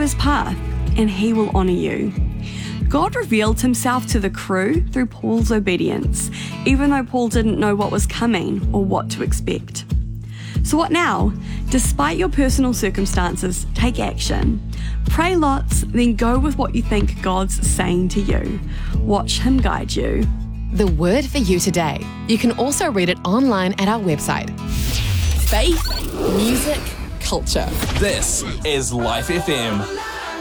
his path, and he will honour you. God revealed himself to the crew through Paul's obedience, even though Paul didn't know what was coming or what to expect. So what now? Despite your personal circumstances, take action. Pray lots, then go with what you think God's saying to you. Watch him guide you. The word for you today. You can also read it online at our website. Faith, music, culture. This is Life FM.